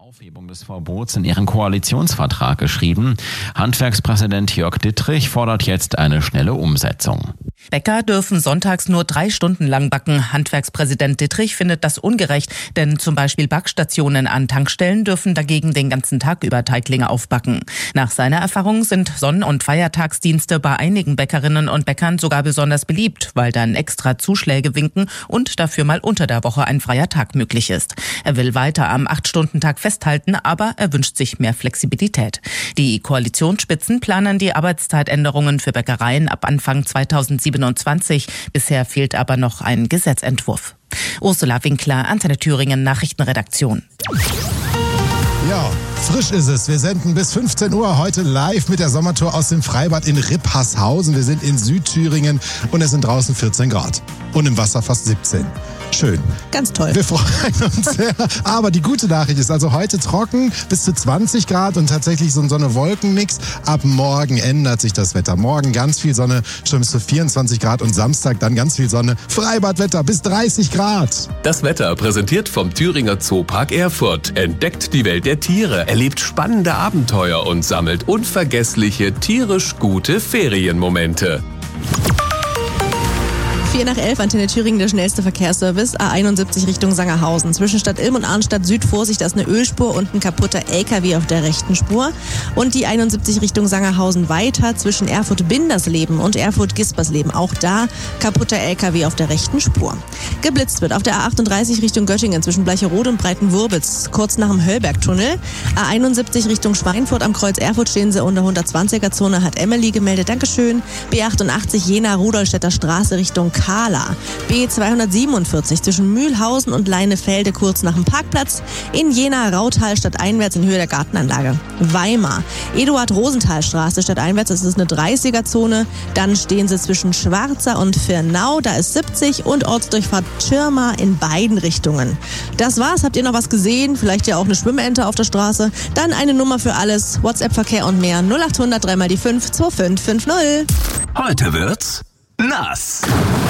Aufhebung des Verbots in ihren Koalitionsvertrag geschrieben. Handwerkspräsident Jörg Dittrich fordert jetzt eine schnelle Umsetzung. Bäcker dürfen sonntags nur 3 Stunden lang backen. Handwerkspräsident Dittrich findet das ungerecht, denn zum Beispiel Backstationen an Tankstellen dürfen dagegen den ganzen Tag über Teiglinge aufbacken. Nach seiner Erfahrung sind Sonn- und Feiertagsdienste bei einigen Bäckerinnen und Bäckern sogar besonders beliebt, weil dann extra Zuschläge winken und dafür mal unter der Woche ein freier Tag möglich ist. Er will weiter am 8-Stunden-Tag festhalten, aber er wünscht sich mehr Flexibilität. Die Koalitionsspitzen planen die Arbeitszeitänderungen für Bäckereien ab Anfang 2027. Bisher fehlt aber noch ein Gesetzentwurf. Ursula Winkler, Antenne Thüringen, Nachrichtenredaktion. Ja, frisch ist es. Wir senden bis 15 Uhr heute live mit der Sommertour aus dem Freibad in Rippershausen. Wir sind in Südthüringen und es sind draußen 14 Grad. Und im Wasser fast 17. Schön. Ganz toll. Wir freuen uns sehr. Aber die gute Nachricht ist also heute trocken bis zu 20 Grad und tatsächlich so eine Wolken nix. Ab morgen ändert sich das Wetter. Morgen ganz viel Sonne, schon bis zu 24 Grad und Samstag dann ganz viel Sonne. Freibadwetter bis 30 Grad. Das Wetter präsentiert vom Thüringer Zoopark Erfurt. Entdeckt die Welt der Tiere, erlebt spannende Abenteuer und sammelt unvergessliche, tierisch gute Ferienmomente. 10:04, Antenne Thüringen, der schnellste Verkehrsservice, A71 Richtung Sangerhausen. Zwischen Stadt Ilm und Arnstadt Süd, Vorsicht, da ist eine Ölspur und ein kaputter LKW auf der rechten Spur. Und die 71 Richtung Sangerhausen weiter zwischen Erfurt-Bindersleben und Erfurt-Gispersleben. Auch da kaputter LKW auf der rechten Spur. Geblitzt wird auf der A38 Richtung Göttingen zwischen Bleicherode und Breitenwurbitz, kurz nach dem Höllbergtunnel. A71 Richtung Schweinfurt am Kreuz Erfurt stehen sie unter 120er-Zone, hat Emily gemeldet. Dankeschön. B88 Jena-Rudolstädter Straße Richtung Kahla. B247 zwischen Mühlhausen und Leinefelde kurz nach dem Parkplatz. In Jena Rautal stadteinwärts in Höhe der Gartenanlage. Weimar. Eduard-Rosenthal-Straße stadteinwärts, das ist eine 30er-Zone. Dann stehen sie zwischen Schwarzer und Firnau, da ist 70 und Ortsdurchfahrt Schirma in beiden Richtungen. Das war's. Habt ihr noch was gesehen? Vielleicht ja auch eine Schwimmente auf der Straße? Dann eine Nummer für alles. WhatsApp-Verkehr und mehr. 0800 3 mal die 5 2550. Heute wird's nass.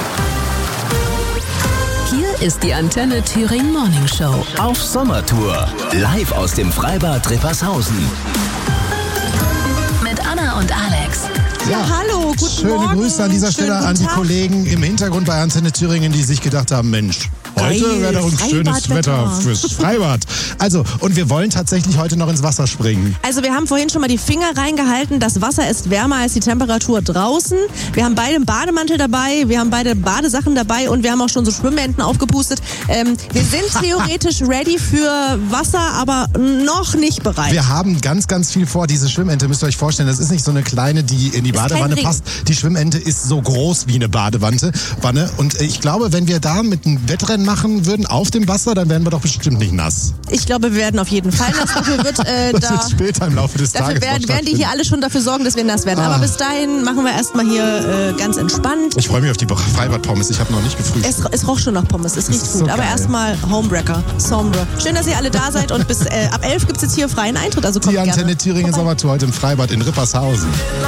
Hier ist die Antenne Thüringen Morning Show. Auf Sommertour. Live aus dem Freibad Rippershausen. Mit Anna und Alex. Ja, hallo, guten Schöne Morgen. Grüße an dieser Stelle an die Kollegen im Hintergrund bei Antenne Thüringen, die sich gedacht haben, Mensch, heute wäre doch ein schönes Wetter fürs Freibad. Also, und wir wollen tatsächlich heute noch ins Wasser springen. Also wir haben vorhin schon mal die Finger reingehalten. Das Wasser ist wärmer als die Temperatur draußen. Wir haben beide einen Bademantel dabei, wir haben beide Badesachen dabei und wir haben auch schon so Schwimmenten aufgepustet. Wir sind theoretisch ready für Wasser, aber noch nicht bereit. Wir haben ganz, ganz viel vor. Diese Schwimmente, müsst ihr euch vorstellen, das ist nicht so eine kleine, die in die Badewanne passt. Die Schwimmente ist so groß wie eine Badewanne. Und ich glaube, wenn wir da mit einem Wettrennen machen würden auf dem Wasser, dann wären wir doch bestimmt nicht nass. Ich glaube, wir werden auf jeden Fall nass. Dafür wird, das wird später im Laufe des Tages werden die hier alle schon dafür sorgen, dass wir nass werden. Aber bis dahin machen wir erstmal hier ganz entspannt. Ich freue mich auf die Freibad-Pommes. Ich habe noch nicht gefrühstückt. Es roch schon nach Pommes. Es riecht gut. So aber erstmal Homewrecker. Sombre. Schön, dass ihr alle da seid. Und bis ab 11 gibt es jetzt hier freien Eintritt. Also kommt die Antenne gerne Thüringen vorbei. Sommertour heute im Freibad in Rippershausen.